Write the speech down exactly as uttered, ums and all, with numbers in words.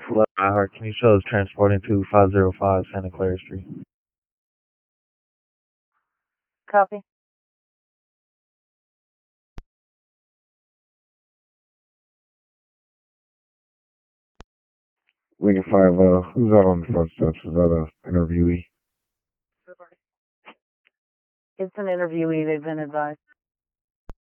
Hello, iHeart. Can you show us transporting to five oh five Santa Clara Street? Copy. Lincoln five, uh, who's out on the front steps? Is that a interviewee? It's an interviewee, they've been advised.